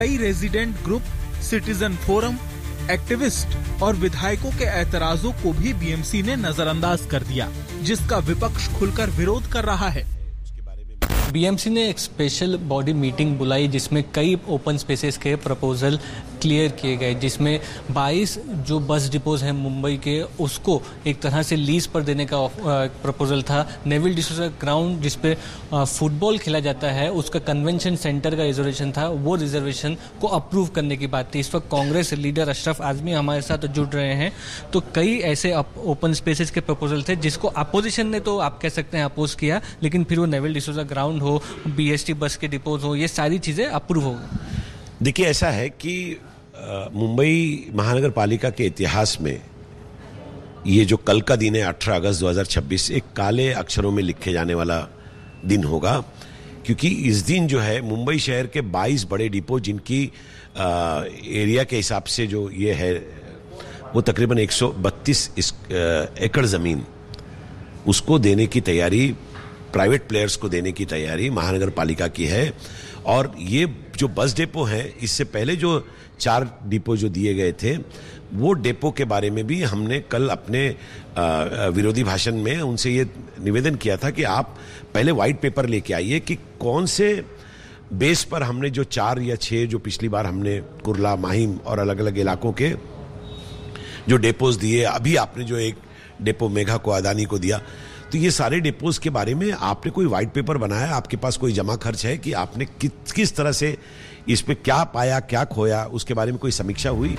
कई resident group, citizen forum, activist और विधायकों के एतराजों को भी बीएमसी ने नजरअंदाज कर दिया, जिसका विपक्ष खुलकर विरोध कर रहा है। बीएमसी ने एक स्पेशल बॉडी मीटिंग बुलाई जिसमें कई ओपन स्पेसेस के प्रपोजल क्लियर किए गए, जिसमें 22 जो बस डिपोज हैं मुंबई के उसको एक तरह से लीज पर देने का प्रपोजल था। नेविल डिसूजा ग्राउंड जिसपे फुटबॉल खेला जाता है उसका कन्वेंशन सेंटर का रिजर्वेशन था, वो रिजर्वेशन को अप्रूव करने की बात थी। इस वक्त कांग्रेस लीडर अशरफ आजमी हमारे साथ जुड़ रहे हैं। तो कई ऐसे ओपन स्पेसेस के प्रपोजल थे जिसको अपोजिशन ने तो आप कह सकते हैं अपोज किया, लेकिन फिर वो नेविल डिसूजा ग्राउंड हो, बीएसटी बस के डिपोज हो, ये सारी चीजें अप्रूव हो गई। देखिए, ऐसा है कि मुंबई महानगर पालिका के इतिहास में ये जो कल का दिन है 18 अगस्त 2026 एक काले अक्षरों में लिखे जाने वाला दिन होगा, क्योंकि इस दिन जो है मुंबई शहर के 22 बड़े डिपो जिनकी एरिया के हिसाब से जो ये है वो तकरीबन 132 एकड़ जमीन उसको देने की तैयारी, प्राइवेट प्लेयर्स को देने की तैयारी महानगर पालिका की है। और ये जो बस डिपो हैं, इससे पहले जो 4 डिपो जो दिए गए थे वो डिपो के बारे में भी हमने कल अपने विरोधी भाषण में उनसे ये निवेदन किया था कि आप पहले व्हाइट पेपर लेके आइए कि कौन से बेस पर हमने जो 4 या 6 जो पिछली बार हमने कुर्ला, माहिम और अलग अलग इलाकों के जो डिपोज दिए, अभी आपने जो एक डिपो मेघा को, अदानी को दिया, तो ये सारे डिपोज के बारे में आपने कोई व्हाइट पेपर बनाया, आपके पास कोई जमा खर्च है कि आपने किस तरह से इस पे क्या पाया, क्या खोया, उसके बारे में कोई समीक्षा हुई?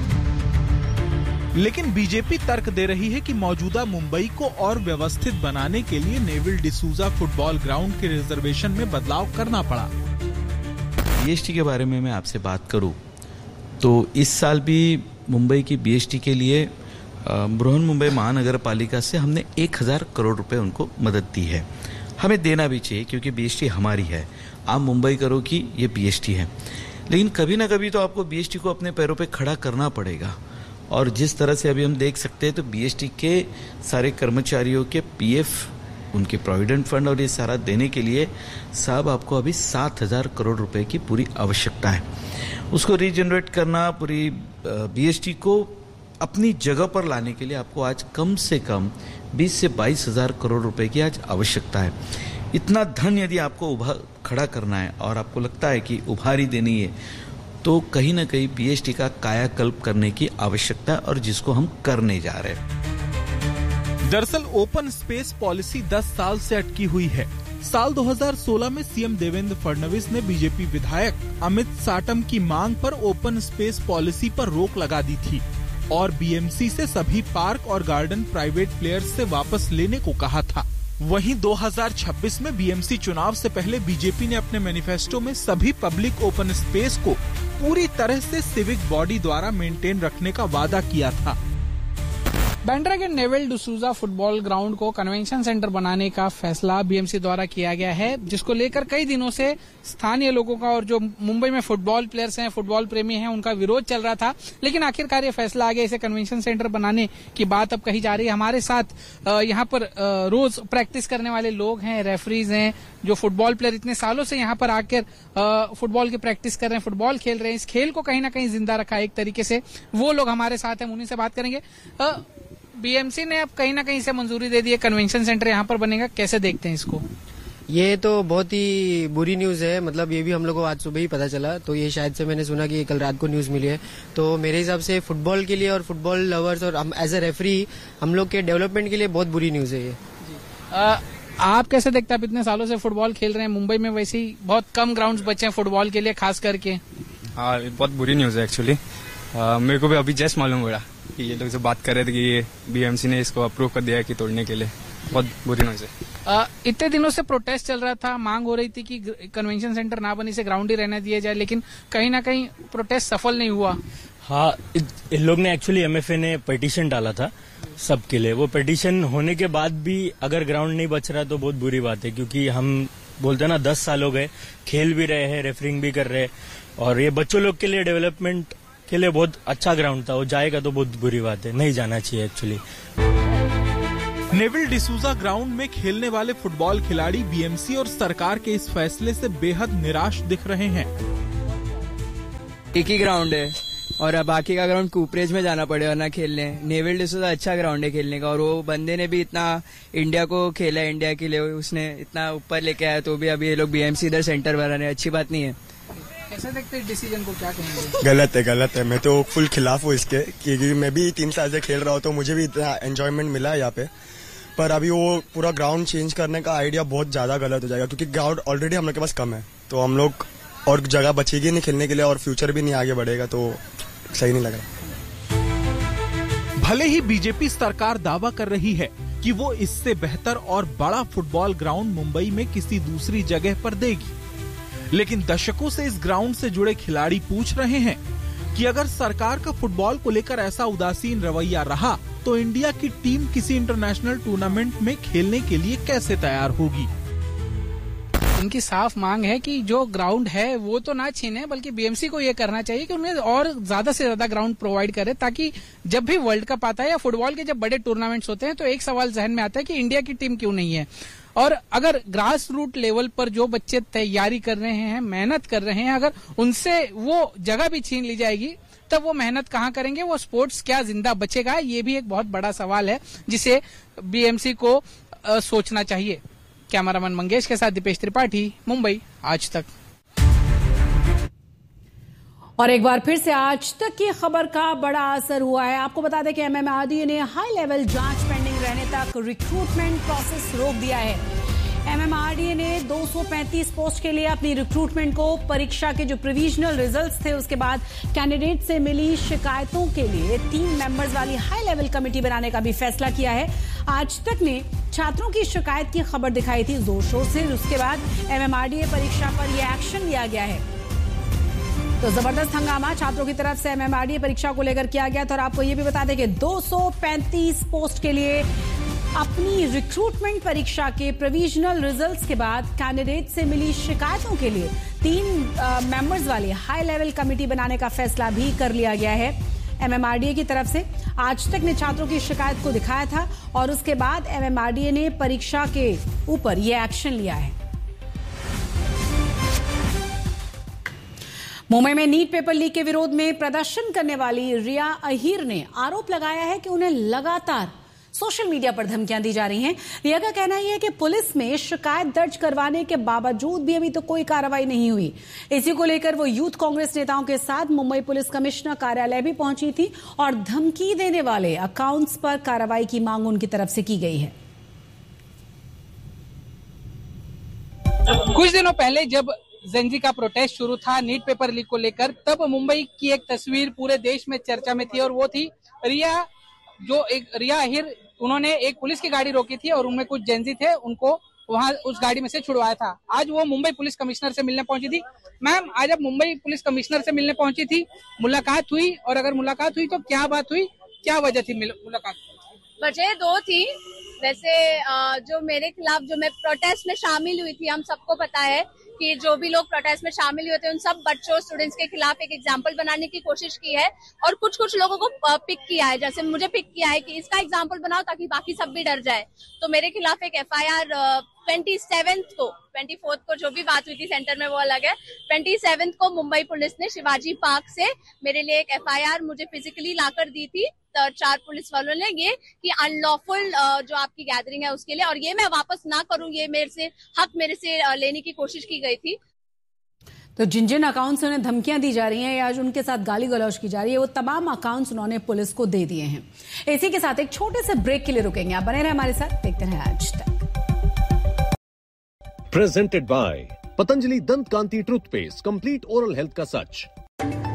लेकिन बीजेपी तर्क दे रही है कि मौजूदा मुंबई को और व्यवस्थित बनाने के लिए नेविल डिसूजा फुटबॉल ग्राउंड के रिजर्वेशन में बदलाव करना पड़ा। बीएसटी के बारे में मैं आपसे बात करूं तो इस साल भी मुंबई की बीएसटी के लिए बृहन मुंबई महानगर पालिका से हमने 1000 करोड़ रुपए उनको मदद दी है। हमें देना भी चाहिए क्योंकि बीएसटी हमारी है। आप मुंबई करो कि ये बीएसटी है, लेकिन कभी ना कभी तो आपको बीएसटी को अपने पैरों पे खड़ा करना पड़ेगा। और जिस तरह से अभी हम देख सकते हैं तो बीएसटी के सारे कर्मचारियों के पीएफ, उनके प्रोविडेंट फंड और ये सारा देने के लिए साहब आपको अभी 7000 करोड़ रुपए की पूरी आवश्यकता है। उसको रीजनरेट करना, पूरी बीएसटी को अपनी जगह पर लाने के लिए आपको आज कम से कम 20 से 22 हजार करोड़ रुपए की आज आवश्यकता है। इतना धन यदि आपको खड़ा करना है और आपको लगता है कि उभारी देनी है, तो कहीं ना कहीं बीएसटी का कायाकल्प करने की आवश्यकता है और जिसको हम करने जा रहे हैं। दरअसल ओपन स्पेस पॉलिसी 10 साल से अटकी हुई है। साल 2016 में सीएम देवेंद्र फडणवीस ने बीजेपी विधायक अमित साटम की मांग पर ओपन स्पेस पॉलिसी पर रोक लगा दी थी और बीएमसी से सभी पार्क और गार्डन प्राइवेट प्लेयर्स से वापस लेने को कहा था। वहीं 2026 में बीएमसी चुनाव से पहले बीजेपी ने अपने मैनिफेस्टो में सभी पब्लिक ओपन स्पेस को पूरी तरह से सिविक बॉडी द्वारा मेंटेन रखने का वादा किया था। बांद्रा के नेविल डिसूजा फुटबॉल ग्राउंड को कन्वेंशन सेंटर बनाने का फैसला बीएमसी द्वारा किया गया है, जिसको लेकर कई दिनों से स्थानीय लोगों का और जो मुंबई में फुटबॉल प्लेयर्स हैं, फुटबॉल प्रेमी हैं, उनका विरोध चल रहा था। लेकिन आखिरकार ये फैसला आ गया, इसे कन्वेंशन सेंटर बनाने की बात अब कही जा रही है। हमारे साथ यहाँ पर रोज प्रैक्टिस करने वाले लोग हैं, रेफरीज हैं, जो फुटबॉल प्लेयर इतने सालों से यहाँ पर आकर फुटबॉल की प्रैक्टिस कर रहे हैं, फुटबॉल खेल रहे हैं, इस खेल को कहीं ना कहीं जिंदा रखा है एक तरीके से। वो लोग हमारे साथ हैं, उन्हीं से बात करेंगे। बीएमसी ने अब कहीं ना कहीं से मंजूरी दे दी है, कन्वेंशन सेंटर यहाँ पर बनेगा, कैसे देखते हैं इसको? ये तो बहुत ही बुरी न्यूज है। मतलब ये भी हम लोग को आज सुबह ही पता चला, तो ये शायद से मैंने सुना कि कल रात को न्यूज मिली है। तो मेरे हिसाब से फुटबॉल के लिए और फुटबॉल लवर्स और हम एज ए रेफरी हम लोग के डेवलपमेंट के लिए बहुत बुरी न्यूज है ये। आप कैसे देखते हैं? आप इतने सालों से फुटबॉल खेल रहे हैं, मुंबई में वैसे ही बहुत कम ग्राउंड्स बचे हैं फुटबॉल के लिए खास करके। हाँ, बहुत बुरी न्यूज है एक्चुअली। मेरे को भी अभी जस्ट मालूम पड़ा कि ये लोग जो बात कर रहे थे कि ये बीएमसी ने इसको अप्रूव कर दिया है कि तोड़ने के लिए। बहुत बुरी न्यूज है। इतने दिनों से प्रोटेस्ट चल रहा था, मांग हो रही थी कि कन्वेंशन सेंटर ना बने, से ग्राउंड ही रहने दिया जाए, लेकिन कहीं ना कहीं प्रोटेस्ट सफल नहीं हुआ। हाँ, इन लोग ने एक्चुअली एमएफए ने पिटीशन डाला था सबके लिए। वो पिटीशन होने के बाद भी अगर ग्राउंड नहीं बच रहा तो बहुत बुरी बात है, क्योंकि हम बोलते हैं ना 10 साल हो गए, खेल भी रहे हैं, रेफरिंग भी कर रहे हैं, और ये बच्चों लोग के लिए डेवलपमेंट के लिए बहुत अच्छा ग्राउंड था। वो जाएगा तो बहुत बुरी बात है, नहीं जाना चाहिए एक्चुअली। नेविल डिसूजा ग्राउंड में खेलने वाले फुटबॉल खिलाड़ी बीएमसी और सरकार के इस फैसले से बेहद निराश दिख रहे हैं। एक ही ग्राउंड है और अब बाकी का ग्राउंड कूपरेज में जाना पड़ेगा ना खेलने। नेवल डिसूजा अच्छा ग्राउंड है खेलने का और वो बंदे ने भी इतना इंडिया को खेला, इंडिया के लिए उसने इतना ऊपर लेके आया, तो भी अभी ये लोग बीएमसी इधर सेंटर बना रहे हैं, अच्छी बात नहीं है। कैसे देखते हैं डिसीजन को, क्या कहेंगे? गलत है। मैं तो फुल खिलाफ हूँ इसके, क्योंकि मैं भी 3 साल से खेल रहा हूँ तो मुझे भी इतना एंजॉयमेंट मिला है यहाँ पे। पर अभी वो पूरा ग्राउंड चेंज करने का आइडिया बहुत ज्यादा गलत हो जाएगा, क्योंकि ग्राउंड ऑलरेडी हम लोग के पास कम है, तो हम लोग और जगह बचेगी नहीं खेलने के लिए और फ्यूचर भी नहीं आगे बढ़ेगा, तो सही नहीं लग रहा। भले ही बीजेपी सरकार दावा कर रही है कि वो इससे बेहतर और बड़ा फुटबॉल ग्राउंड मुंबई में किसी दूसरी जगह पर देगी, लेकिन दशकों से इस ग्राउंड से जुड़े खिलाड़ी पूछ रहे हैं कि अगर सरकार का फुटबॉल को लेकर ऐसा उदासीन रवैया रहा तो इंडिया की टीम किसी इंटरनेशनल टूर्नामेंट में खेलने के लिए कैसे तैयार होगी। उनकी साफ मांग है कि जो ग्राउंड है वो तो ना छीने, बल्कि बीएमसी को ये करना चाहिए कि उन्हें और ज्यादा से ज्यादा ग्राउंड प्रोवाइड करे, ताकि जब भी वर्ल्ड कप आता है या फुटबॉल के जब बड़े टूर्नामेंट्स होते हैं तो एक सवाल जहन में आता है कि इंडिया की टीम क्यों नहीं है। और अगर ग्रास रूट लेवल पर जो बच्चे तैयारी कर रहे हैं, मेहनत कर रहे हैं, अगर उनसे वो जगह भी छीन ली जाएगी तब वो मेहनत कहाँ करेंगे, वो स्पोर्ट्स क्या जिंदा बचेगा, ये भी एक बहुत बड़ा सवाल है जिसे बीएमसी को सोचना चाहिए। कैमरामैन मंगेश के साथ दीपेश त्रिपाठी, मुंबई आज तक। और एक बार फिर से आज तक की खबर का बड़ा असर हुआ है। आपको बता दें कि एमएमआरडीए ने हाई लेवल जांच पेंडिंग रहने तक रिक्रूटमेंट प्रोसेस रोक दिया है। एमएमआरडीए ने 235 पोस्ट के लिए अपनी रिक्रूटमेंट को परीक्षा के जो प्रोविजनल रिजल्ट्स थे उसके बाद कैंडिडेट से मिली शिकायतों के लिए 3 मेंबर्स वाली हाई लेवल कमेटी बनाने का भी फैसला किया है। आज तक ने छात्रों की शिकायत की खबर दिखाई थी जोर शोर से, उसके बाद एमएमआरडीए परीक्षा पर यह एक्शन लिया गया है। तो जबरदस्त हंगामा छात्रों की तरफ से एमएमआरडीए परीक्षा को लेकर किया गया था। और आपको यह भी बता दें कि 235 पोस्ट के लिए अपनी रिक्रूटमेंट परीक्षा के प्रोविजनल रिजल्ट्स के बाद कैंडिडेट से मिली शिकायतों के लिए 3 मेंबर्स वाली हाई लेवल कमेटी बनाने का फैसला भी कर लिया गया है। एमएमआरडीए की तरफ से आज तक ने छात्रों की शिकायत को दिखाया था और उसके बाद एमएमआरडीए ने परीक्षा के ऊपर यह एक्शन लिया है। मुंबई में नीट पेपर लीक के विरोध में प्रदर्शन करने वाली रिया अहीर ने आरोप लगाया है कि उन्हें लगातार सोशल मीडिया पर धमकियां दी जा रही हैं। रिया का कहना यह है कि पुलिस में शिकायत दर्ज करवाने के बावजूद भी अभी तो कोई कार्रवाई नहीं हुई। इसी को लेकर वो यूथ कांग्रेस नेताओं के साथ मुंबई पुलिस कमिश्नर कार्यालय भी पहुंची थी और धमकी देने वाले अकाउंट्स पर कार्रवाई की मांग उनकी तरफ से की गई है। कुछ दिनों पहले जब जेनजी का प्रोटेस्ट शुरू था नीट पेपर लीक को लेकर, तब मुंबई की एक तस्वीर पूरे देश में चर्चा में थी और वो थी रिया अहीर। उन्होंने एक पुलिस की गाड़ी रोकी थी और उनमें कुछ जेनजी थे, उनको वहां उस गाड़ी में से छुड़वाया था। आज वो मुंबई पुलिस कमिश्नर से मिलने पहुंची थी। मैम, आज आप मुंबई पुलिस कमिश्नर से मिलने पहुंची थी, मुलाकात हुई, और अगर मुलाकात हुई तो क्या बात हुई, क्या वजह थी मुलाकात? वजह 2 थी। वैसे जो मेरे खिलाफ जो मैं प्रोटेस्ट में शामिल हुई थी, हम सबको पता है कि जो भी लोग प्रोटेस्ट में शामिल हुए थे उन सब बच्चों स्टूडेंट्स के खिलाफ एक एग्जाम्पल बनाने की कोशिश की है और कुछ लोगों को पिक किया है, जैसे मुझे पिक किया है कि इसका एग्जाम्पल बनाओ ताकि बाकी सब भी डर जाए। तो मेरे खिलाफ एक FIR 27th को, 24th को जो भी बात हुई थी सेंटर में वो अलग है, 27th को मुंबई पुलिस ने शिवाजी पार्क से मेरे लिए एक FIR मुझे फिजिकली लाकर दी थी 4 पुलिस वालों ने, ये कि अनलॉफुल जो आपकी गैदरिंग है उसके लिए, और ये मैं वापस ना करूं, ये मेरे से लेने की कोशिश की गई थी। तो जिन अकाउंट्स से उन्हें धमकियां दी जा रही हैं या उनके साथ गाली गलौज की जा रही है, वो तमाम अकाउंट्स उन्होंने पुलिस को दे दिए हैं। इसी के साथ एक छोटे से ब्रेक के लिए रुकेंगे, आप बने रहे हमारे साथ, देखते रहे आज तक। प्रेजेंटेड बाय पतंजलि दंत कांति टूथपेस्ट, कंप्लीट ओरल हेल्थ का सच।